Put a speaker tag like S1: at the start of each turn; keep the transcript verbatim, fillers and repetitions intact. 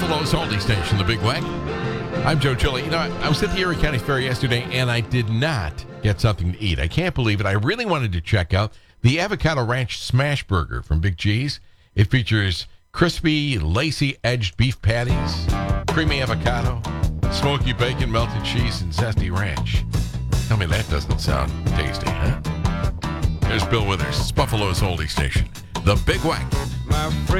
S1: Buffalo's Oldie Station, the Big Wack. I'm Joe Chili. You know, I, I was at the Erie County Fair yesterday, and I did not get something to eat. I can't believe it. I really wanted to check out the Avocado Ranch Smash Burger from Big G's. It features crispy, lacy-edged beef patties, creamy avocado, smoky bacon, melted cheese, and zesty ranch. Tell me that doesn't sound tasty, huh? There's Bill Withers. It's Buffalo's Oldie Station, the Big Wack.
S2: My friend.